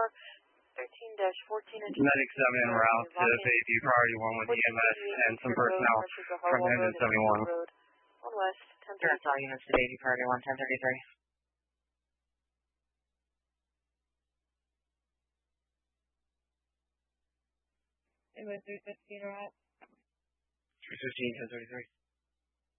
13-14 inches. Medic 7 en route to Bayview, priority 1 with EMS and some personnel from Engine 71. Road. 1 West, 1033. Direct all units to Bayview, priority 1, 1033. It was 315 route. 315, 1033.